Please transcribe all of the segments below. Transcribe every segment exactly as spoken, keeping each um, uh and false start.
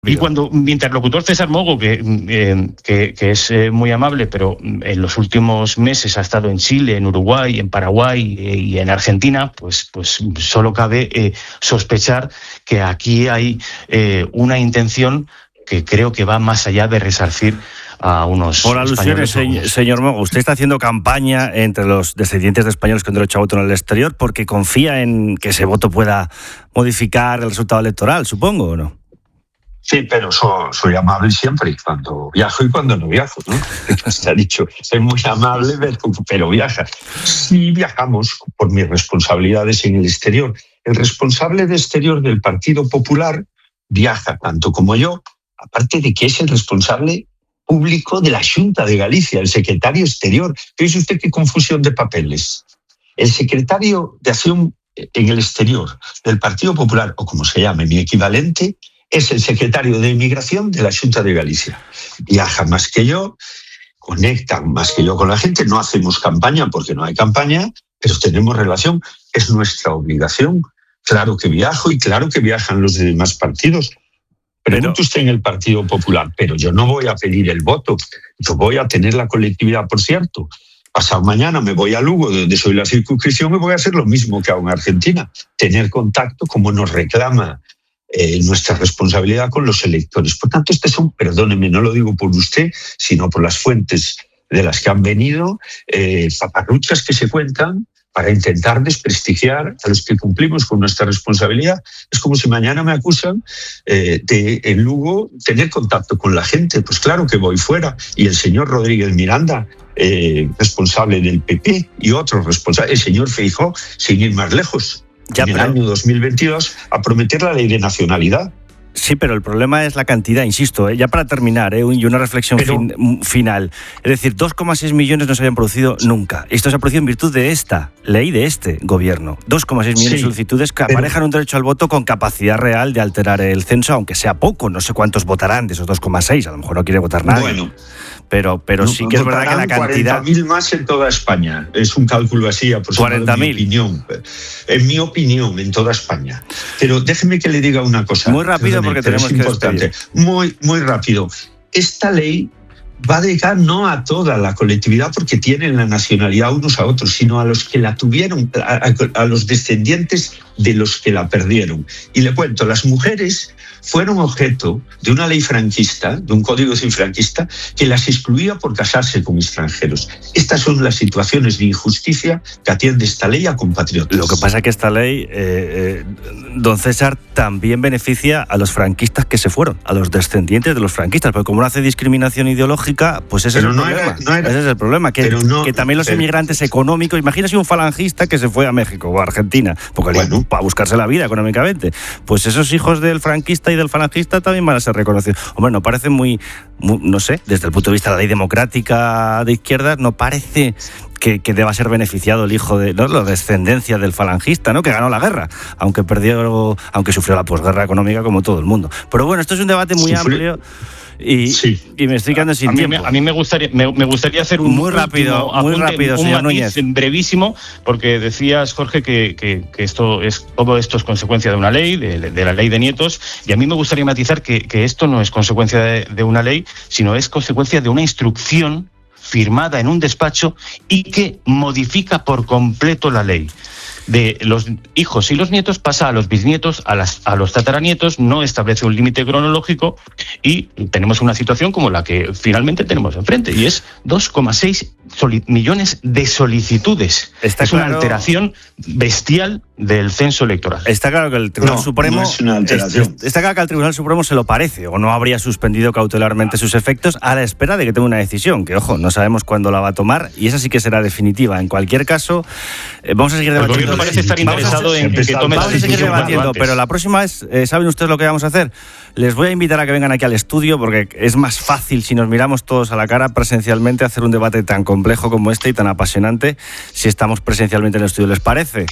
Y cuando mi interlocutor César Mogo, que, eh, que, que es eh, muy amable, pero en los últimos meses ha estado en Chile, en Uruguay, en Paraguay eh, y en Argentina, pues, pues solo cabe eh, sospechar que aquí hay eh, una intención que creo que va más allá de resarcir a unos Por alusiones, se, señor Mogo, usted está haciendo campaña entre los descendientes de españoles con derecho a voto en el exterior porque confía en que ese voto pueda modificar el resultado electoral, supongo, ¿o no? Sí, pero so, soy amable siempre cuando viajo y cuando no viajo, ¿no? Se ha dicho, soy muy amable, pero, pero viaja. Sí viajamos por mis responsabilidades en el exterior. El responsable de exterior del Partido Popular viaja tanto como yo, aparte de que es el responsable público de la Xunta de Galicia, el secretario exterior. ¿Dice usted qué confusión de papeles? El secretario de Acción en el Exterior del Partido Popular, o como se llame, mi equivalente, es el secretario de Inmigración de la Xunta de Galicia. Viaja más que yo, conecta más que yo con la gente, no hacemos campaña porque no hay campaña, pero tenemos relación, es nuestra obligación. Claro que viajo y claro que viajan los demás partidos. Pregunte pero... usted en el Partido Popular, pero yo no voy a pedir el voto, yo voy a tener la colectividad, por cierto. Pasado mañana me voy a Lugo, donde soy la circunscripción, y voy a hacer lo mismo que hago en Argentina, tener contacto como nos reclama Eh, nuestra responsabilidad con los electores. Por tanto, estas son, perdóneme, no lo digo por usted, sino por las fuentes de las que han venido, eh, paparruchas que se cuentan para intentar desprestigiar a los que cumplimos con nuestra responsabilidad. Es como si mañana me acusan eh, de, en Lugo, tener contacto con la gente. Pues claro que voy fuera. Y el señor Rodríguez Miranda, eh, responsable del P P, y otro responsable, el señor Feijóo, sin ir más lejos, ya, en pero... el año dos mil veintidós, a prometer la ley de nacionalidad. Sí, pero el problema es la cantidad, insisto, ¿eh? Ya para terminar, ¿eh? y una reflexión pero... fin, final. Es decir, dos coma seis millones no se habían producido nunca. Esto se ha producido en virtud de esta ley, de este gobierno. dos coma seis millones sí, de solicitudes que pero... aparejan un derecho al voto con capacidad real de alterar el censo, aunque sea poco. No sé cuántos votarán de esos dos coma seis, a lo mejor no quiere votar nadie. Bueno. Pero, pero sí que es verdad que la cantidad... cuarenta mil más en toda España. Es un cálculo así aproximado. cuarenta mil. En mi opinión. En mi opinión, en toda España. Pero déjeme que le diga una cosa. Muy rápido, porque tenemos es importante. Despedir. Muy, muy rápido. Esta ley va a llegar no a toda la colectividad porque tienen la nacionalidad unos a otros, sino a los que la tuvieron, a, a, a los descendientes de los que la perdieron. Y le cuento, las mujeres fueron objeto de una ley franquista, de un código civil franquista, que las excluía por casarse con extranjeros. Estas son las situaciones de injusticia que atiende esta ley a compatriotas. Lo que pasa es que esta ley, eh, eh, don César, también beneficia a los franquistas que se fueron, a los descendientes de los franquistas, porque como no hace discriminación ideológica, pues ese, es el, no problema. Era, no era, ese es el problema. Que, no, que también los pero, inmigrantes económicos, imagínese un falangista que se fue a México o a Argentina, porque bueno, para buscarse la vida económicamente, pues esos hijos del franquista y del falangista también van a ser reconocidos. Hombre, no parece muy, muy, no sé, desde el punto de vista de la ley democrática de izquierdas, no parece que, que deba ser beneficiado el hijo de, ¿no?, la descendencia del falangista, ¿no?, que ganó la guerra, aunque perdió, aunque sufrió la posguerra económica como todo el mundo. Pero bueno, esto es un debate muy Sufrí. amplio. Y, sí. y me estoy quedando sin a mí tiempo. Me, a mí me gustaría, me, me gustaría hacer un muy rápido, apunte, muy rápido, un señor matiz Núñez. brevísimo, porque decías, Jorge, que, que, que esto es todo esto es consecuencia de una ley, de, de la ley de nietos, y a mí me gustaría matizar que, que esto no es consecuencia de, de una ley, sino es consecuencia de una instrucción firmada en un despacho y que modifica por completo la ley. De los hijos y los nietos pasa a los bisnietos, a, las, a los tataranietos, no establece un límite cronológico y tenemos una situación como la que finalmente tenemos enfrente, y es dos coma seis soli- millones de solicitudes. Está es claro, una alteración bestial del censo electoral. Está claro que el Tribunal no, Supremo no es una alteración. Es, está claro que al Tribunal Supremo se lo parece, o no habría suspendido cautelarmente sus efectos a la espera de que tome una decisión, que ojo, no sabemos cuándo la va a tomar, y esa sí que será definitiva. En cualquier caso, eh, vamos a seguir debatiendo. Parece estar interesado en, en que tome vamos a seguir debatiendo, pero la próxima vez, eh, ¿saben ustedes lo que vamos a hacer? Les voy a invitar a que vengan aquí al estudio, porque es más fácil si nos miramos todos a la cara presencialmente hacer un debate tan complejo como este y tan apasionante si estamos presencialmente en el estudio. ¿Les parece?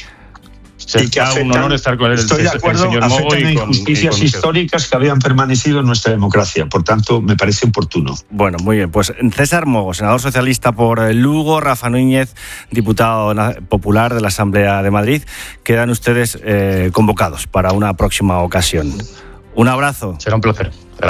Se y que afectan, un honor estar con él, estoy de acuerdo, el señor Mogo, afectan y con, injusticias y con históricas que habían permanecido en nuestra democracia. Por tanto, me parece oportuno. Bueno, muy bien. Pues César Mogo, senador socialista por Lugo, Rafa Núñez, diputado popular de la Asamblea de Madrid, quedan ustedes eh, convocados para una próxima ocasión. Un abrazo. Será un placer.